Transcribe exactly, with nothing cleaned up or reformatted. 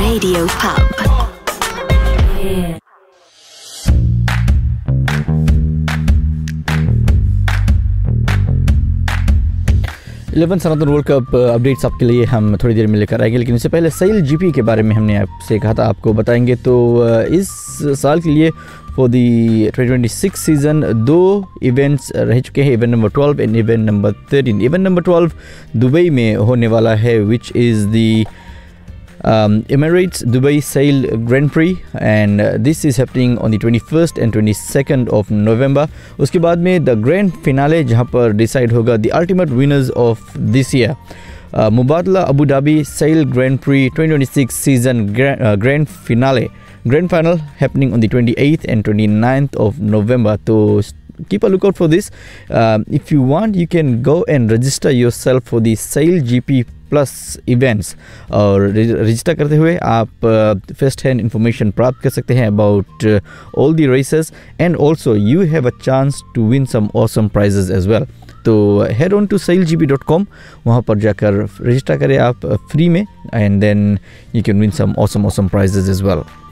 Radio Pub. Eleven सनातन world cup updates आपके लिए हम थोड़ी देर में लेकर आएंगे, लेकिन उससे पहले सेल जीपी के बारे में हमने आपसे कहा था आपको बताएंगे। तो इस साल के लिए for the twenty twenty six season दो इवेंट्स रह चुके हैं, event number twelve and event number thirteen. Event number twelve Dubai में होने वाला है, which is the Um, Emirates Dubai Sail Grand Prix, and uh, this is happening on the twenty-first and twenty-second of November. उसके बाद में the grand finale जहाँ पर decide होगा the ultimate winners of this year. uh, मुबादला Abu Dhabi Sail Grand Prix twenty twenty-six season grand, uh, grand finale grand final happening on the twenty-eighth and twenty-ninth of November. तो keep a lookout for this. Uh, if you want, you can go and register yourself for the Sail G P plus events, और register करते हुए आप first hand information प्राप्त कर सकते हैं about all the races, and also you have a chance to win some awesome prices as well. तो head on to cell G B dot com, वहाँ पर जाकर रजिस्टर करें आप फ्री में, and then you can win some awesome awesome prices as well.